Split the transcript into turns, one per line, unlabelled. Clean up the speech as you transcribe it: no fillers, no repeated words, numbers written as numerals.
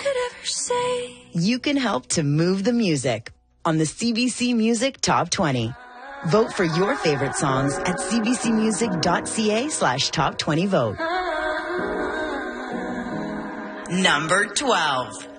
could ever say.
You can help to move the music on the CBC Music Top 20. Vote for your favorite songs at cbcmusic.ca/top20vote. Number 12.